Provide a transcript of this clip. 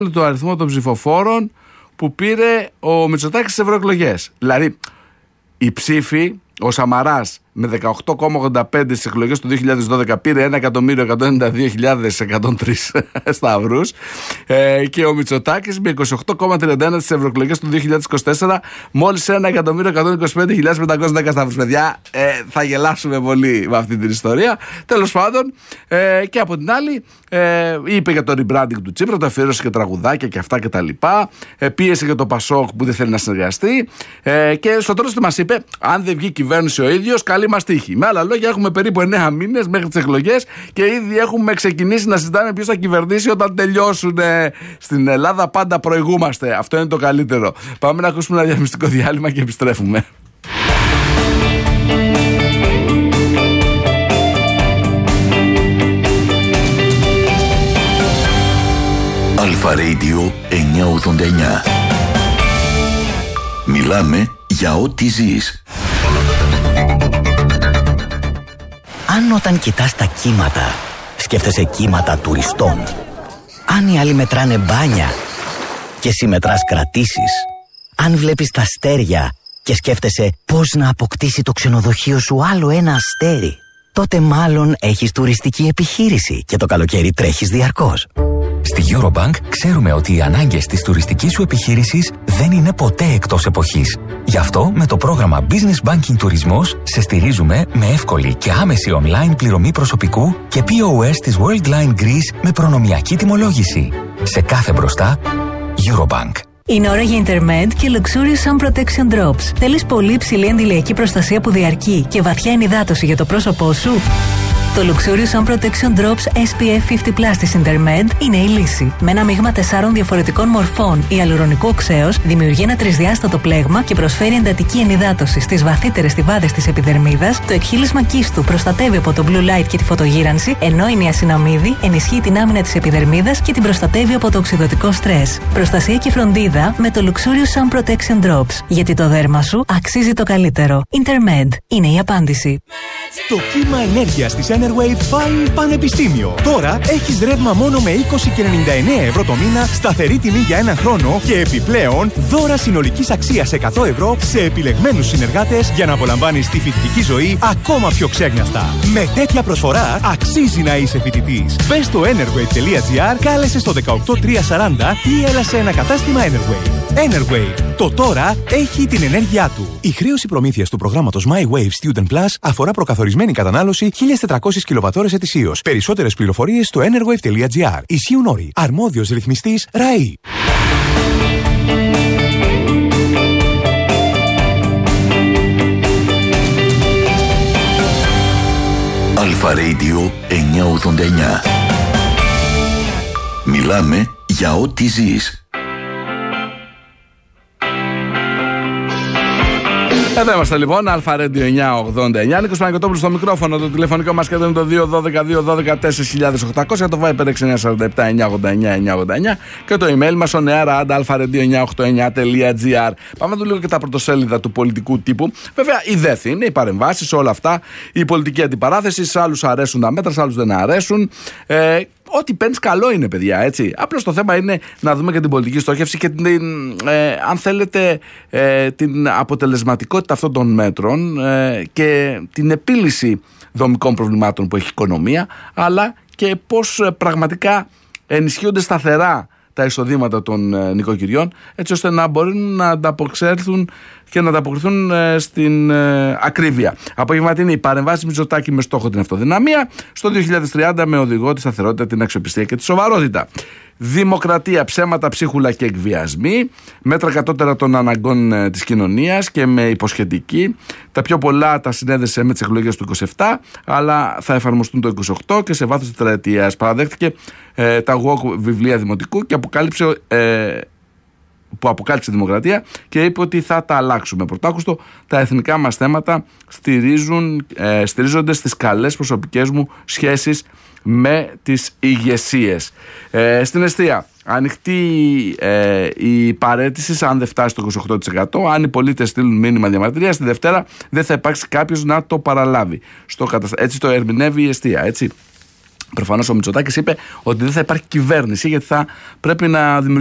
το αριθμό των ψηφοφόρων που πήρε ο Μητσοτάκης στις ευρωεκλογές. Δηλαδή, η ψήφη, ο Σαμαράς με 18,85 στις εκλογές του 2012 πήρε 1.192.103 σταυρούς και ο Μητσοτάκης με 28,31 στις ευρωεκλογές του 2024 μόλις 1.125.510 σταυρούς. Παιδιά, θα γελάσουμε πολύ με αυτή την ιστορία. Τέλος πάντων, και από την άλλη είπε για το rebranding του Τσίπρα, το αφιέρωσε και τραγουδάκια και αυτά και τα λοιπά, πίεσε για το Πασόκ που δεν θέλει να συνεργαστεί και στο τέλος του μας είπε, αν δεν βγει κυβέρνηση ο ίδιος, καλή μας τύχη. Με άλλα λόγια, έχουμε περίπου 9 μήνες μέχρι τις εκλογές και ήδη έχουμε ξεκινήσει να συζητάμε ποιος θα κυβερνήσει όταν τελειώσουν. Στην Ελλάδα πάντα προηγούμαστε. Αυτό είναι το καλύτερο. Πάμε να ακούσουμε ένα διαφημιστικό διάλειμμα και επιστρέφουμε. Αλφα Radio 989. Μιλάμε για ό,τι ζεις. Αν όταν κοιτάς τα κύματα, σκέφτεσαι κύματα τουριστών. Αν οι άλλοι μετράνε μπάνια και εσύ μετράς κρατήσεις. Αν βλέπεις τα αστέρια και σκέφτεσαι πώς να αποκτήσει το ξενοδοχείο σου άλλο ένα αστέρι, τότε μάλλον έχεις τουριστική επιχείρηση και το καλοκαίρι τρέχεις διαρκώς. Στη Eurobank ξέρουμε ότι οι ανάγκες της τουριστικής σου επιχείρησης δεν είναι ποτέ εκτός εποχής. Γι' αυτό με το πρόγραμμα Business Banking Τουρισμός σε στηρίζουμε με εύκολη και άμεση online πληρωμή προσωπικού και POS της Worldline Greece με προνομιακή τιμολόγηση. Σε κάθε μπροστά, Eurobank. Είναι ώρα για Intermed και Luxurious Sun Protection Drops. Θέλεις πολύ υψηλή αντιλιακή προστασία που διαρκεί και βαθιά ενυδάτωση για το πρόσωπό σου? Το Luxurious Sun Protection Drops SPF 50+ της Intermed είναι η λύση. Με ένα μείγμα 4 διαφορετικών μορφών ιαλουρονικού οξέως δημιουργεί ένα τρισδιάστατο πλέγμα και προσφέρει εντατική ενυδάτωση στις βαθύτερες στιβάδες της επιδερμίδας. Το εκχύλισμα κίστου προστατεύει από το blue light και τη φωτογύρανση, ενώ η νιασιναμίδη ενισχύει την άμυνα της επιδερμίδας και την προστατεύει από το οξυδωτικό στρες. Προστασία και φροντίδα με το Luxurious Sun Protection Drops. Γιατί το δέρμα σου αξίζει το καλύτερο. Intermed είναι η απάντηση. Το κύμα ενέργειας της Enerwave πάει πανεπιστήμιο. Τώρα έχεις ρεύμα μόνο με 20,99 ευρώ το μήνα, σταθερή τιμή για ένα χρόνο και επιπλέον δώρα συνολικής αξίας 100 ευρώ σε επιλεγμένους συνεργάτες για να απολαμβάνεις τη φοιτητική ζωή ακόμα πιο ξέγνιαστα. Με τέτοια προσφορά αξίζει να είσαι φοιτητής. Μπες στο enerwave.gr, κάλεσε στο 18340 ή έλα σε ένα κατάστημα Enerwave. Enerwave. Το τώρα έχει την ενέργειά του. Η χρέωση προμήθειας του προγράμματος My Wave Student Plus αφορά προκαθορισμένη κατανάλωση 1.400 κιλοβατώρες ετησίως. Περισσότερες πληροφορίες στο enerwave.gr. Ισχύουν όροι. Αρμόδιος ρυθμιστής ΡΑΗ. Αλφα Radio 989. Μιλάμε για ό,τι ζεις. Εδώ είμαστε λοιπόν, Αλφα Radio 989. Νίκος Παναγιωτόπουλος στο μικρόφωνο, το τηλεφωνικό μας κέντρο είναι το 212-212-4800, το Viber 6947-989-989 και το email μας oneara@alpha-radio989.gr. Πάμε να δούμε λίγο και τα πρωτοσέλιδα του πολιτικού τύπου. Βέβαια, η ΔΕΘ είναι, οι παρεμβάσεις, όλα αυτά, η πολιτική αντιπαράθεση. Σε άλλους αρέσουν τα μέτρα, σε άλλους δεν αρέσουν. Ό,τι παίρνεις καλό είναι, παιδιά, έτσι. Απλώς το θέμα είναι να δούμε και την πολιτική στόχευση και αν θέλετε, την αποτελεσματικότητα αυτών των μέτρων και την επίλυση δομικών προβλημάτων που έχει η οικονομία, αλλά και πώς πραγματικά ενισχύονται σταθερά τα εισοδήματα των νοικοκυριών, έτσι ώστε να μπορούν να ανταπεξέλθουν και να ανταποκριθούν στην ακρίβεια. Απογευματινή παρεμβάση Μητσοτάκη με στόχο την αυτοδυναμία, στο 2030 με οδηγό τη σταθερότητα, την αξιοπιστία και τη σοβαρότητα. Δημοκρατία, ψέματα, ψίχουλα και εκβιασμοί. Μέτρα κατώτερα των αναγκών της κοινωνίας και με υποσχετική. Τα πιο πολλά τα συνέδεσε με τις εκλογές του 27, αλλά θα εφαρμοστούν το 28 και σε βάθος τετραετίας. Παραδέχτηκε τα WOC βιβλία δημοτικού και αποκάλυψε Δημοκρατία και είπε ότι θα τα αλλάξουμε. Πρωτάκουστο, τα εθνικά μας θέματα στηρίζονται στις καλές προσωπικές μου σχέσεις με τις ηγεσίες. Στην εστία, ανοιχτή η παραίτηση αν δεν φτάσει στο 28%. Αν οι πολίτες στείλουν μήνυμα διαμαρτυρίας, τη Δευτέρα δεν θα υπάρξει κάποιος να το παραλάβει. Έτσι το ερμηνεύει η εστία, έτσι. Προφανώς ο Μητσοτάκης είπε ότι δεν θα υπάρχει κυβέρνηση, γιατί θα πρέπει να δημιουργήσει